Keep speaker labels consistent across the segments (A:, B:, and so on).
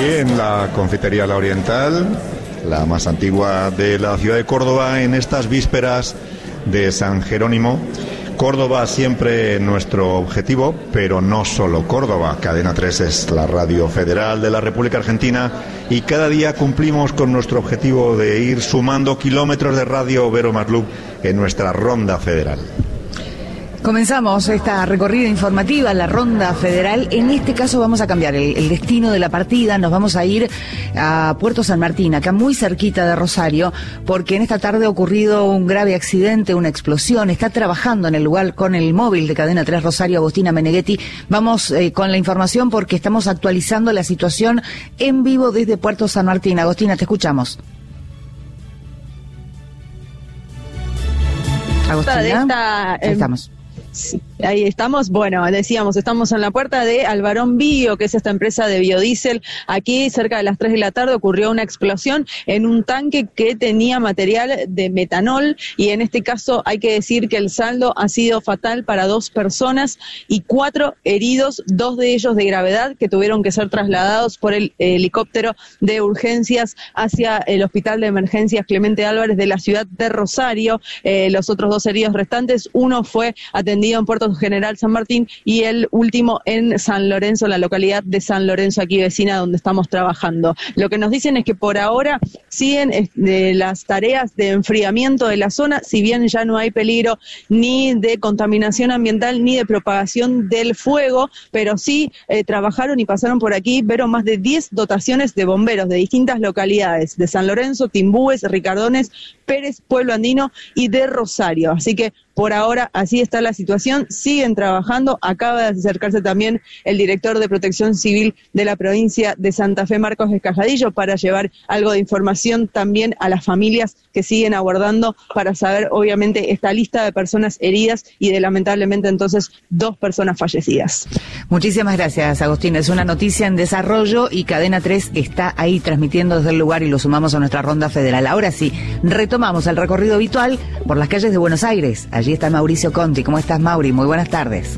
A: en la confitería La Oriental, la más antigua de la ciudad de Córdoba, en estas vísperas de San Jerónimo. Córdoba siempre nuestro objetivo, pero no solo Córdoba. Cadena 3 es la radio federal de la República Argentina y cada día cumplimos con nuestro objetivo de ir sumando kilómetros de radio Vero Marluc en nuestra ronda federal.
B: Comenzamos esta recorrida informativa, la ronda federal. En este caso vamos a cambiar el destino de la partida. Nos vamos a ir a Puerto San Martín, acá muy cerquita de Rosario, porque en esta tarde ha ocurrido un grave accidente, una explosión. Está trabajando en el lugar con el móvil de Cadena 3 Rosario, Agostina Meneghetti. Vamos con la información porque estamos actualizando la situación en vivo desde Puerto San Martín. Agostina, te escuchamos. Agostina, ahí estamos.
C: Sí, ahí estamos. Bueno, decíamos, estamos en la puerta de Alvarón Bio, que es esta empresa de biodiesel. Aquí, cerca de las 3 de la tarde, ocurrió una explosión en un tanque que tenía material de metanol, y en este caso hay que decir que el saldo ha sido fatal para 2 personas y 4 heridos, 2 de ellos de gravedad, que tuvieron que ser trasladados por el helicóptero de urgencias hacia el Hospital de Emergencias Clemente Álvarez de la ciudad de Rosario. Los otros 2 heridos restantes, uno fue atendido en Puerto General San Martín y el último en San Lorenzo, la localidad de San Lorenzo, aquí vecina donde estamos trabajando. Lo que nos dicen es que por ahora siguen las tareas de enfriamiento de la zona, si bien ya no hay peligro ni de contaminación ambiental ni de propagación del fuego, pero sí trabajaron y pasaron por aquí, pero más de 10 dotaciones de bomberos de distintas localidades, de San Lorenzo, Timbúes, Ricardones, Pérez, Pueblo Andino y de Rosario. Así que por ahora así está la situación, siguen trabajando. Acaba de acercarse también el director de Protección Civil de la provincia de Santa Fe, Marcos Escajadillo, para llevar algo de información también a las familias que siguen aguardando para saber, obviamente, esta lista de personas heridas y de, lamentablemente, entonces, 2 personas fallecidas.
B: Muchísimas gracias, Agustín. Es una noticia en desarrollo y Cadena 3 está ahí transmitiendo desde el lugar y lo sumamos a nuestra ronda federal. Ahora sí, retomamos el recorrido habitual por las calles de Buenos Aires. Allí está Mauricio Conti. ¿Cómo estás, Mauri? Muy buenas tardes.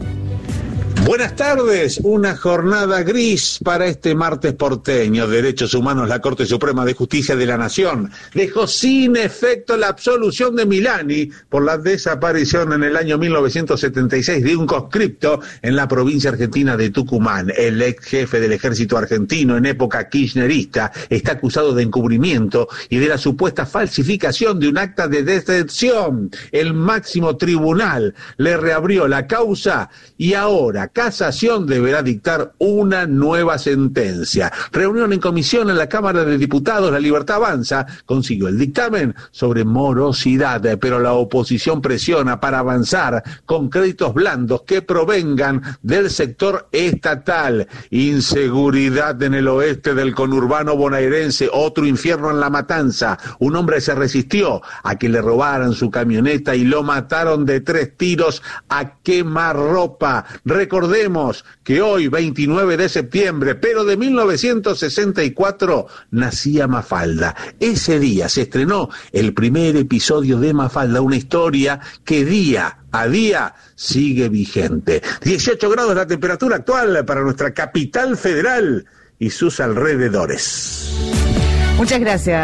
D: Buenas tardes, una jornada gris para este martes porteño. Derechos Humanos, la Corte Suprema de Justicia de la Nación dejó sin efecto la absolución de Milani por la desaparición en el año 1976 de un conscripto en la provincia argentina de Tucumán. El ex jefe del ejército argentino en época kirchnerista está acusado de encubrimiento y de la supuesta falsificación de un acta de detención. El máximo tribunal le reabrió la causa y ahora Casación deberá dictar una nueva sentencia. Reunión en comisión en la Cámara de Diputados, La Libertad Avanza consiguió el dictamen sobre morosidad, pero la oposición presiona para avanzar con créditos blandos que provengan del sector estatal. Inseguridad en el oeste del conurbano bonaerense, otro infierno en La Matanza. Un hombre se resistió a que le robaran su camioneta y lo mataron de 3 tiros a quemarropa. Recordemos que hoy, 29 de septiembre, pero de 1964, nacía Mafalda. Ese día se estrenó el primer episodio de Mafalda, una historia que día a día sigue vigente. 18 grados la temperatura actual para nuestra capital federal y sus alrededores.
B: Muchas gracias.